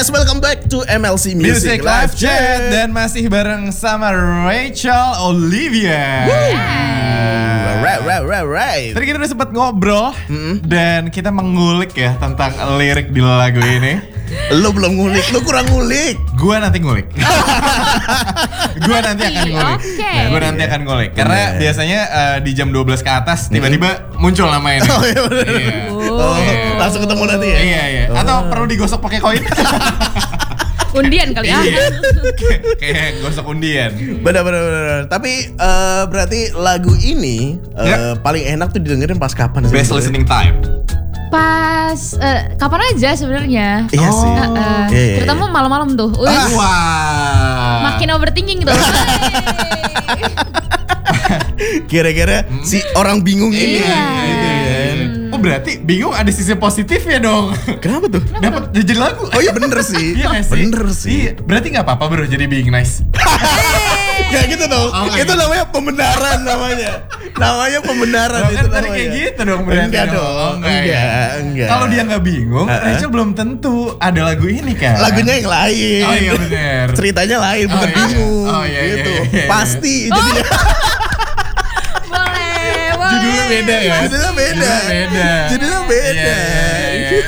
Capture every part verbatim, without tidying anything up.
Yes, welcome back to M L C Music, Music Live Chat. Dan masih bareng sama Rachel Olivia. Right, right, right, right. Tadi kita udah sempat ngobrol mm-hmm. dan kita mengulik ya tentang lirik di lagu ini. Lo belum ngulik, lo kurang ngulik. Gua nanti ngulik. Gua nanti akan ngulik. Okay. Nah, gua nanti akan ngulik. Karena yeah. biasanya uh, di jam dua belas ke atas tiba-tiba muncul nama ini. Oh iya bener. Iya. Oh, yeah. langsung ketemu nanti ya? Iya, iya. Oh. Atau perlu digosok pakai koin? Undian kali ya. Kayak gosok undian. Bener bener bener. Tapi uh, berarti lagu ini uh, ya. paling enak tuh didengerin pas kapan sih? Best listening time. Pas uh, kapan aja sebenarnya. Iya oh. sih. Uh, uh, yeah. Terutama malam-malam tuh. Ah, wah. Makin overthinking tuh. Kira-kira hmm. si orang bingung ini. Iya. Gitu kan. Oh berarti bingung ada sisi positifnya dong. Kenapa tuh? Dapat jadi lagu. Oh iya bener sih. Iya gak sih? Bener sih. Iya. Berarti gak apa-apa bro jadi being nice. Gak gitu dong. Oh, itu gitu. namanya pembenaran namanya. Namanya pembenaran Nah, itu kan namanya. tadi kayak gitu dong berarti. Enggak dong. Oh, enggak, enggak, ya. enggak. Kalau dia gak bingung, Uh-uh. Rachel belum tentu ada lagu ini kan. Lagunya yang lain. Oh iya bener. Ceritanya lain, bukan Oh, iya. bingung. Oh, iya, iya, gitu. iya, iya. Pasti Oh. jadinya. Boleh, boleh. Judulnya beda ya. Judulnya beda. Judulnya beda. Judulnya beda. Iya, iya, iya.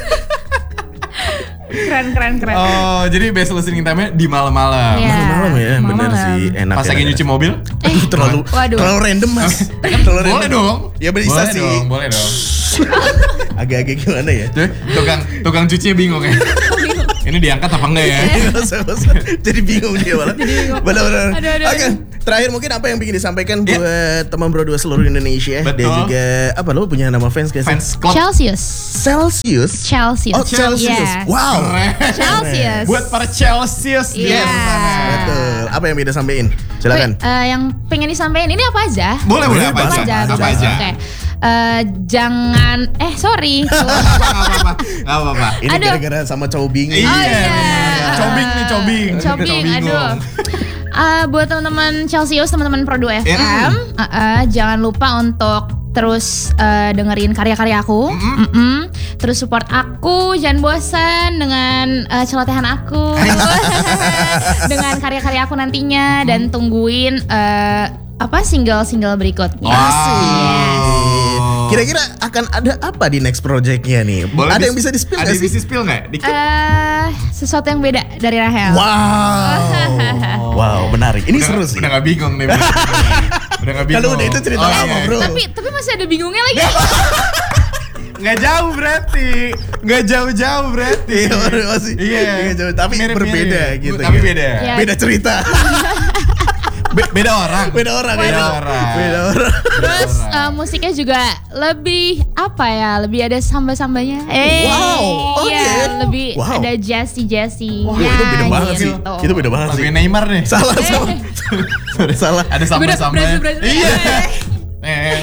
Keren, keren, keren. Oh, jadi best listening time-nya di malam-malam. Iya. Malam ya, bener Malam-malam. sih. Enak. Pas lagi enak. nyuci mobil? Eh, terlalu waduh. terlalu random mas. Terlalu Boleh random. dong. Ya bisa boleh sih. Dong, boleh dong. Agak-agak gimana ya? Tuh, tukang tukang cucinya bingung ya. Ini diangkat apa enggak ya? Jadi bingung dia malah. Benar-benar. Aduh, aduh, Oke, terakhir mungkin apa yang ingin disampaikan Ya. buat teman Bro dua seluruh Indonesia. Betul. Dan juga apa lo punya nama fans guys? Fans club. Celsius. Celsius. Celsius. Oh Celsius. Yes. Wow. Keren. Celsius. Buat para Celsius di Iya. luar sana. Betul. Apa yang bisa sampein? Silakan. Wait, uh, yang pengen disampaikan ini apa aja? Boleh, boleh apa Apa aja? aja, Apa bebas. aja? Oke. Uh, jangan eh sorry. Enggak apa-apa. Enggak apa-apa. Ini Aduh. gara-gara sama cowok bingung. Iya. Oh, iya. Cobing nih, cobing. Cobing, aduh. Uh, buat teman-teman Celsius, teman-teman Pro dua F M, Yeah. uh, uh, jangan lupa untuk terus uh, dengerin karya-karya aku, Mm-mm. Mm-mm. terus support aku, jangan bosan dengan uh, celotehan aku, dengan karya-karya aku nantinya, dan tungguin uh, apa single-single berikutnya. Asik. Kira-kira akan ada apa di next project-nya nih? Boleh ada dis- yang bisa di-spill Ada nggak yang sih? bisa spill nggak? Dikit. Uh, sesuatu yang beda dari Rahel. Wow. Wow, menarik. Ini Udah- seru sih. Udah gak bingung nih. Udah gak bingung. Kalau udah itu cerita Oh, lama, iya. Bro. Tapi tapi masih ada bingungnya lagi. Nggak jauh berarti. Nggak jauh-jauh berarti. Iya, masih. Iya. Nggak jauh, tapi Mirip-mirip. berbeda gitu. Tapi ya. beda. Ya. Beda cerita. Be- beda orang. Beda orang. Beda ya. orang. Beda orang. Terus uh, musiknya juga lebih apa ya? Lebih ada samba-sambanya. Eh, Wow, oke. iya, lebih Wow. ada jazzy-jazzy. Wah, itu beda banget sih. gitu. Itu beda banget sih. Lebih Neymar nih. Salah, salah. Eh. Salah. Ada sambal-sambal. Brazil, Brazil. Iya. Eh.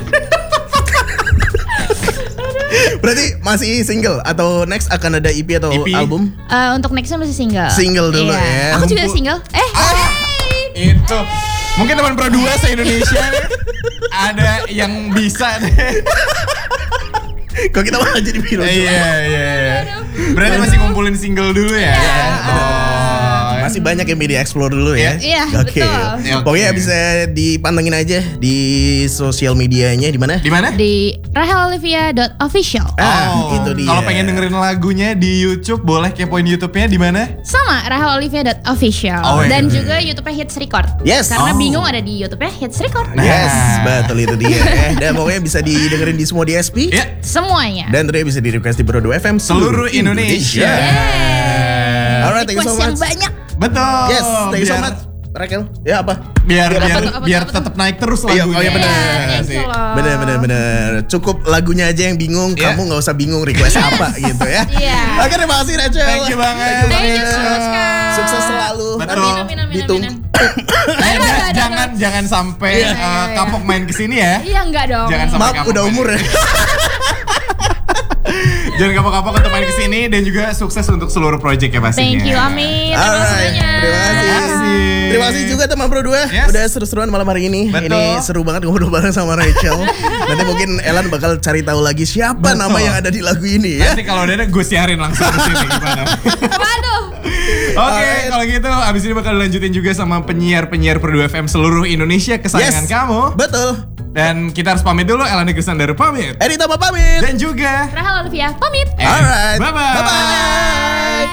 Berarti masih single atau next akan ada E P atau E P? album? Uh, untuk nextnya masih single. Single dulu ya. Aku juga Kumpul- single. Eh, Ah, itu. Mungkin teman Pro dua se-Indonesia nih ada yang bisa nih. Kok kita malah jadi bilang? Iya, iya, iya. Berarti masih ngumpulin single dulu ya? Oh. Masih banyak yang media explore dulu ya. Iya, Oke. betul. Ya, oke. Pokoknya bisa dipantengin aja di sosial medianya di mana? Di mana? di rahel olivia dot official. Ah, itu dia. Kalau pengen dengerin lagunya di YouTube, boleh kepoin YouTube-nya di mana? Sama rahel olivia dot official. Oh, iya. Dan juga YouTube-nya Hits Record. Yes. Karena Oh. bingung ada di YouTube-nya Hits Record. Nah. Yes, betul itu dia. ya. Dan pokoknya bisa didengerin di semua D S P. Ya, Semuanya. Dan tentunya bisa di request di Bro dua F M seluruh Indonesia. Alright, thank you so Request yang much. banyak. Betul. Yes, thank you so Biar- much. Raquel, ya apa? Biar Biar biar, apa tuh, apa tuh, biar apa tuh? tetap naik terus Iya, lagunya. oh iya benar. Yes, sih. Allah. Bener bener bener. Cukup lagunya aja yang bingung. Iya. Kamu nggak usah bingung request apa gitu ya. Iya. Oke, terima kasih Rachel. Thank you banget. Thank you Thank you banget. so much, Kak. Sukses selalu. Betul. Nanti Amin, amin, amin, ditunggu. amin. Eh, Aduh, ja- aduh, jangan jangan sampai Iya, uh, iya, iya. kapok main kesini ya. Iya enggak dong. Jangan sampai Maaf kapok udah main. umur ya. Jangan kapok-kapok untuk main kesini dan juga sukses untuk seluruh project ya pastinya. Thank you, amin. Terima kasih Alright, banyak. terima kasih. Terima kasih. Terima kasih juga teman Pro dua. Yes. Udah seru-seruan malam hari ini. Betul. Ini seru banget ngobrol bareng sama Rachel. Nanti mungkin Elan bakal cari tahu lagi siapa Betul. nama yang ada di lagu ini ya. Nanti kalau udah ada gue siarin langsung ke sini gimana. Waduh. Oke, Alright. kalau gitu abis ini bakal dilanjutin juga sama penyiar-penyiar Pro dua F M seluruh Indonesia kesayangan Yes. kamu. Betul. Dan kita harus pamit dulu, Elana Kristandaru pamit. Edita pamit. Dan juga Rahel Olivia pamit. Eh, Alright. bye-bye. Bye-bye.